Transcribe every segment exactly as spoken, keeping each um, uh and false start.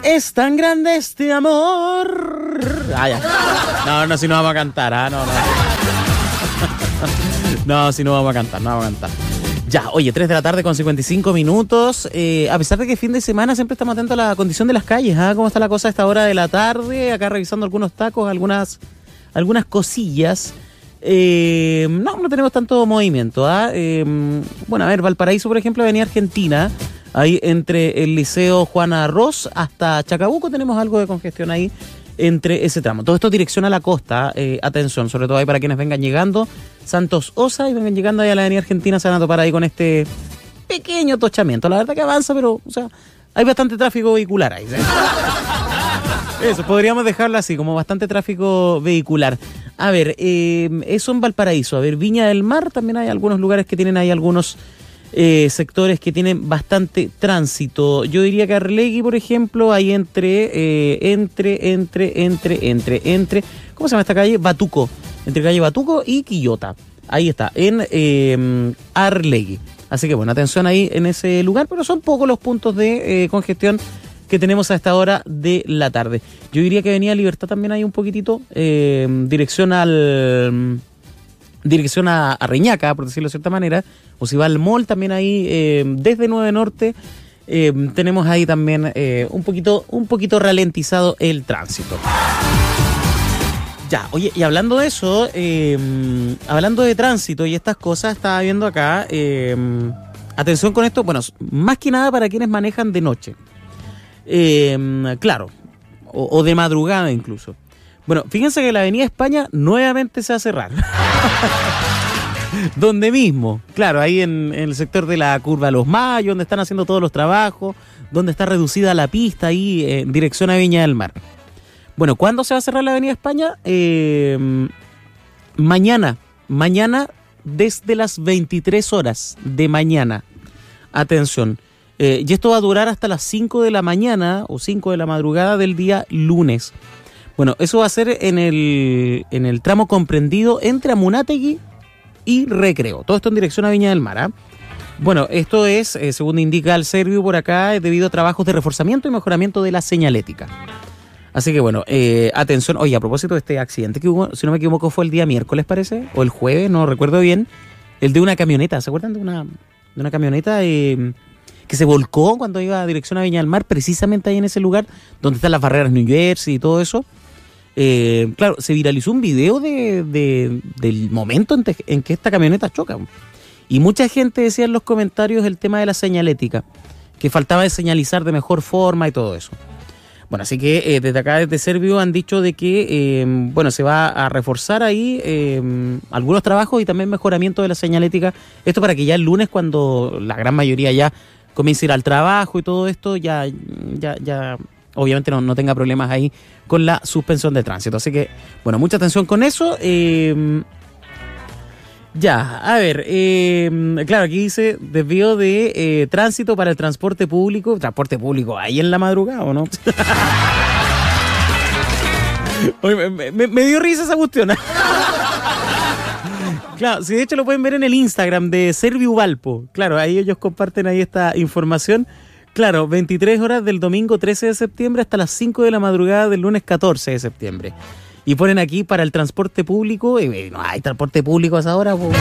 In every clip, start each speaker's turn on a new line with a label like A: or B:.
A: Es tan grande este amor. Ah, ya. No, no, si no vamos a cantar, ah, no, no. No, si no vamos a cantar, no vamos a cantar. Ya, oye, tres de la tarde con cincuenta y cinco minutos. Eh, a pesar de que fin de semana siempre estamos atentos a la condición de las calles, ¿ah? ¿Cómo está la cosa a esta hora de la tarde? Acá revisando algunos tacos, algunas, algunas cosillas. Eh, no, no tenemos tanto movimiento, ¿ah? Eh, bueno, a ver, Valparaíso, por ejemplo, Avenida Argentina. Ahí entre el Liceo Juana Ross hasta Chacabuco tenemos algo de congestión ahí entre ese tramo. Todo esto dirección a la costa, eh, atención, sobre todo ahí para quienes vengan llegando, Santos Osa, y vengan llegando ahí a la Avenida Argentina, se van a topar ahí con este pequeño tochamiento. La verdad que avanza, pero, o sea, hay bastante tráfico vehicular ahí, ¿sí? Eso, podríamos dejarlo así, como bastante tráfico vehicular. A ver, eh, eso en Valparaíso. A ver, Viña del Mar, también hay algunos lugares que tienen ahí algunos Eh, sectores que tienen bastante tránsito. Yo diría que Arlegui, por ejemplo, hay entre, eh, entre, entre, entre, entre, entre, ¿cómo se llama esta calle? Batuco, entre calle Batuco y Quillota. Ahí está, en eh, Arlegui. Así que bueno, atención ahí en ese lugar, pero son pocos los puntos de eh, congestión que tenemos a esta hora de la tarde. Yo diría que Avenida Libertad también hay un poquitito, eh, dirección al... dirección a, a Reñaca, por decirlo de cierta manera, o si va al mall también ahí, eh, desde nueve Norte, eh, tenemos ahí también eh, un poquito un poquito ralentizado el tránsito. Ya, oye, y hablando de eso, eh, hablando de tránsito y estas cosas, estaba viendo acá, eh, atención con esto, bueno, más que nada para quienes manejan de noche, eh, claro, o, o de madrugada incluso. Bueno, fíjense que la Avenida España nuevamente se va a cerrar. Donde mismo, claro, ahí en, en el sector de la curva Los Mayos, donde están haciendo todos los trabajos, donde está reducida la pista ahí en dirección a Viña del Mar. Bueno, ¿cuándo se va a cerrar la Avenida España? Eh, mañana, mañana desde las veintitrés horas de mañana. Atención, eh, y esto va a durar hasta las cinco de la mañana o cinco de la madrugada del día lunes. Bueno, eso va a ser en el, en el tramo comprendido entre Amunátegui y Recreo. Todo esto en dirección a Viña del Mar, ¿eh? Bueno, esto es, eh, según indica el Serviu por acá, es debido a trabajos de reforzamiento y mejoramiento de la señalética. Así que bueno, eh, atención. Oye, a propósito de este accidente que hubo, si no me equivoco fue el día miércoles, parece, o el jueves, no recuerdo bien, el de una camioneta. ¿Se acuerdan de una, de una camioneta eh, que se volcó cuando iba a dirección a Viña del Mar, precisamente ahí en ese lugar donde están las barreras New Jersey y todo eso? Eh, claro, se viralizó un video de, de, del momento en, te, en que esta camioneta choca. Y mucha gente decía en los comentarios el tema de la señalética, que faltaba de señalizar de mejor forma y todo eso. Bueno, así que eh, desde acá, desde Servio, han dicho de que eh, bueno, se va a reforzar ahí eh, algunos trabajos y también mejoramiento de la señalética. Esto para que ya el lunes, cuando la gran mayoría ya comience a ir al trabajo y todo esto, ya, ya, ya obviamente no, no tenga problemas ahí con la suspensión de tránsito. Así que, bueno, mucha atención con eso. Eh, ya, a ver, eh, claro, aquí dice desvío de eh, tránsito para el transporte público. Transporte público ahí en la madrugada, ¿o no? Oye, me, me, me dio risa esa cuestión. Claro, si de hecho lo pueden ver en el Instagram de Serviu Valpo. Claro, ahí ellos comparten ahí esta información. Claro, veintitrés horas del domingo trece de septiembre hasta las cinco de la madrugada del lunes catorce de septiembre. Y ponen aquí para el transporte público. Eh, no hay transporte público a esa hora. Po.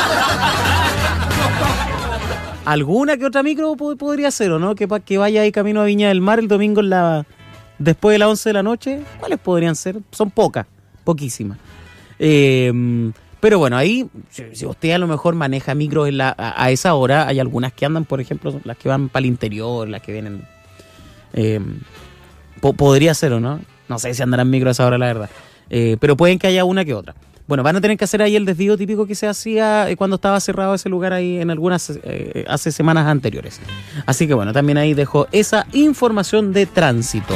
A: ¿Alguna que otra micro podría ser o no? Que, que vaya ahí camino a Viña del Mar el domingo en la, después de las once de la noche. ¿Cuáles podrían ser? Son pocas, poquísimas. Eh... Pero bueno, ahí, si, si usted a lo mejor maneja micros en la, a, a esa hora, hay algunas que andan, por ejemplo, las que van para el interior, las que vienen... Eh, po, podría ser, ¿o no? No sé si andarán micros a esa hora, la verdad. Eh, pero pueden que haya una que otra. Bueno, van a tener que hacer ahí el desvío típico que se hacía cuando estaba cerrado ese lugar ahí en algunas, eh, hace semanas anteriores. Así que bueno, también ahí dejo esa información de tránsito.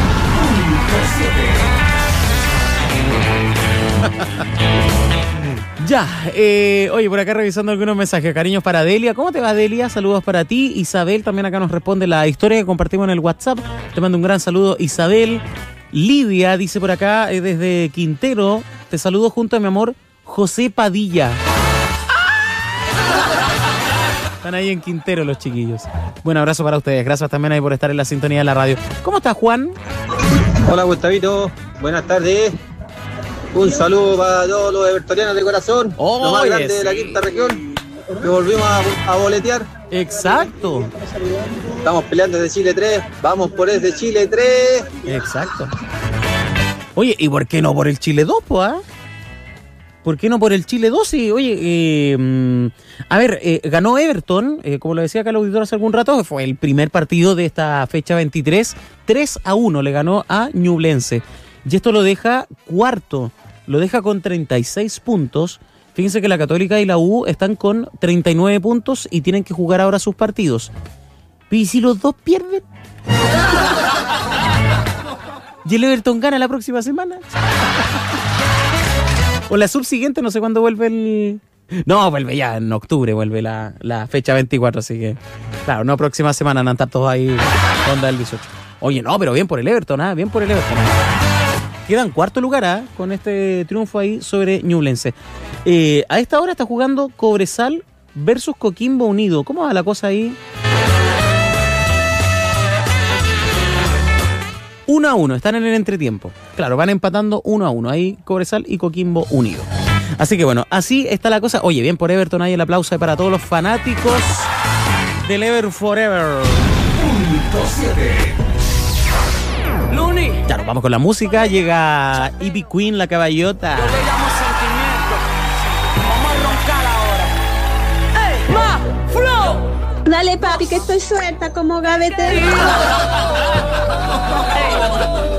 A: Ya, eh, oye, por acá revisando algunos mensajes. Cariños para Delia. ¿Cómo te va, Delia? Saludos para ti. Isabel también acá nos responde la historia que compartimos en el WhatsApp. Te mando un gran saludo, Isabel. Lidia dice por acá, eh, desde Quintero, te saludo junto a mi amor José Padilla. Están ahí en Quintero los chiquillos. Buen abrazo para ustedes. Gracias también ahí por estar en la sintonía de la radio. ¿Cómo estás, Juan?
B: Hola, Gustavito. Buenas tardes. Un saludo para todos los evertonianos de corazón.
A: Oh,
B: los más
A: yes,
B: grandes de la
A: sí.
B: quinta región. Que volvimos a, a boletear.
A: Exacto.
B: Estamos peleando desde Chile tres. Vamos por ese Chile tres.
A: Exacto. Oye, ¿y por qué no por el Chile dos, pues? ¿Ah? ¿Por qué no por el Chile dos? Sí, oye, eh, mm, a ver, eh, ganó Everton, eh, como lo decía acá el auditor hace algún rato, fue el primer partido de esta fecha veintitrés, tres a uno le ganó a Ñublense. Y esto lo deja cuarto, lo deja con treinta y seis puntos. Fíjense que la Católica y la U están con treinta y nueve puntos y tienen que jugar ahora sus partidos. ¿Y si los dos pierden? ¿Y el Everton gana la próxima semana? O la subsiguiente, no sé cuándo vuelve el... No, vuelve ya en octubre, vuelve la, la fecha veinticuatro, así que... Claro, no próxima semana, van a estar todos ahí ronda del dieciocho. Oye, no, pero bien por el Everton, ¿ah? Bien por el Everton. Queda en cuarto lugar, ¿ah? Con este triunfo ahí sobre Ñublense. Eh, a esta hora está jugando Cobresal versus Coquimbo Unido. ¿Cómo va la cosa ahí? uno a uno, están en el entretiempo. Claro, van empatando uno a uno. Ahí Cobresal y Coquimbo Unido. Así que bueno, así está la cosa. Oye, bien por Everton, ahí el aplauso para todos los fanáticos del Ever Forever. Punto siete. Luni. Ya nos vamos con la música. Llega Ivy Queen, la caballota.
C: Yo le llamo sentimiento. Vamos a roncar ahora. ¡Ey! ¡Ma! ¡Flow!
D: Dale, papi, que estoy suelta como gavete.